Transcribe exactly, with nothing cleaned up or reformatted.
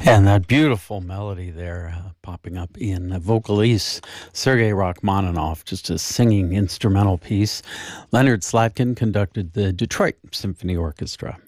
And that beautiful melody there uh, popping up in uh, Vocalise, Sergei Rachmaninoff, just a singing instrumental piece. Leonard Slatkin conducted the Detroit Symphony Orchestra.